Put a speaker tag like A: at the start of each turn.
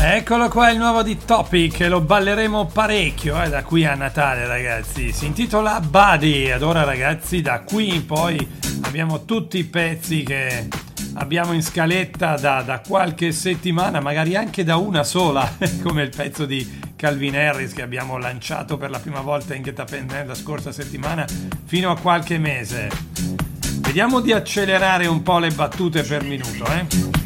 A: Eccolo qua il nuovo di Topic, lo balleremo parecchio da qui a Natale, ragazzi. Si intitola Buddy ed ora, ragazzi, da qui in poi abbiamo tutti i pezzi che abbiamo in scaletta da qualche settimana, magari anche da una sola, come il pezzo di Calvin Harris che abbiamo lanciato per la prima volta in Get Up and Dance la scorsa settimana, fino a qualche mese. Vediamo di accelerare un po' le battute per minuto,